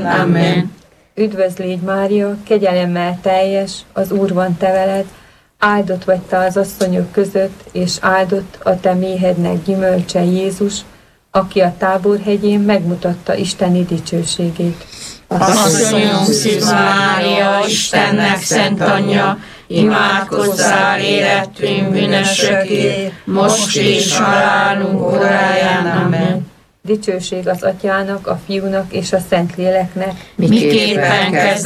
korán. Amen. Üdvözl légy, Mária, kegyelemmel teljes, az Úr van te veled, áldott vagy te az asszonyok között, és áldott a te méhednek gyümölcse Jézus, aki a Táborhegyén megmutatta Isteni dicsőségét. Asszonyom Szűz Mária, Istennek szent anyja, imádkozzál érettünk bűnösökért, most és halálunk óráján. Amen. Dicsőség az Atyának, a Fiúnak és a Szentléleknek, miképpen kezd